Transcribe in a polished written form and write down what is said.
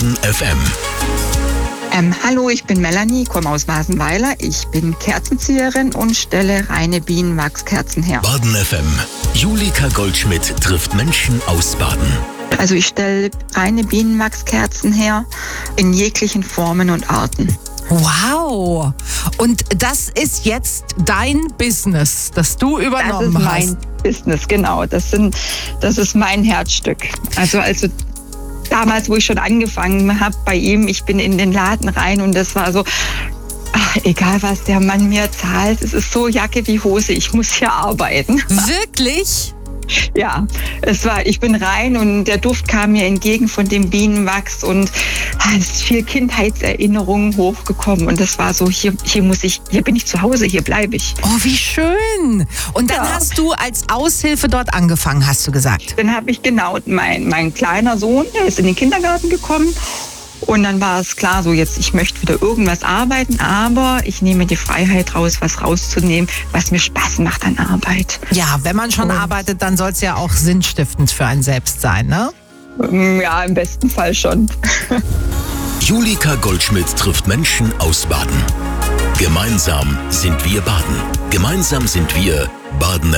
Baden FM. Hallo, ich bin Melanie, komme aus Wasenweiler. Ich bin Kerzenzieherin und stelle reine Bienenwachskerzen her. Baden FM. Julika Goldschmidt trifft Menschen aus Baden. Also ich stelle reine Bienenwachskerzen her in jeglichen Formen und Arten. Wow! Und das ist jetzt dein Business, das du übernommen hast. Das ist mein Business, genau. Das ist mein Herzstück. Also damals, wo ich schon angefangen habe bei ihm, ich bin in den Laden rein und das war so, egal was der Mann mir zahlt, es ist so Jacke wie Hose, ich muss hier arbeiten. Wirklich? Ja, ich bin rein und der Duft kam mir entgegen von dem Bienenwachs und es ist viel Kindheitserinnerungen hochgekommen und das war so, hier bin ich zu Hause, hier bleibe ich. Oh, wie schön. Und dann hast du als Aushilfe dort angefangen, hast du gesagt? Dann habe ich mein kleiner Sohn, der ist in den Kindergarten gekommen. Und dann war es klar, so jetzt, ich möchte wieder irgendwas arbeiten, aber ich nehme die Freiheit raus, was rauszunehmen, was mir Spaß macht an Arbeit. Ja, wenn man schon arbeitet, dann soll es ja auch sinnstiftend für einen selbst sein, ne? Ja, im besten Fall schon. Julika Goldschmidt trifft Menschen aus Baden. Gemeinsam sind wir Baden. Gemeinsam sind wir Baden